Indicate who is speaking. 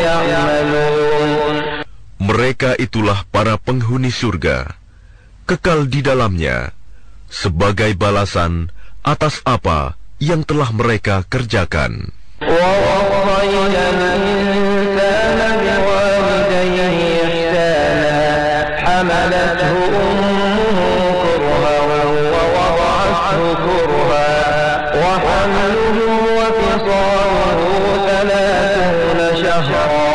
Speaker 1: يعملون.
Speaker 2: Mereka itulah para penghuni surga, kekal di dalamnya, sebagai balasan atas apa yang telah mereka kerjakan.
Speaker 1: ووصينا الإنسان بوالديه إحسانا حملته أمه كرها ووضعته كرها وحمله وفصاله 30 شهرا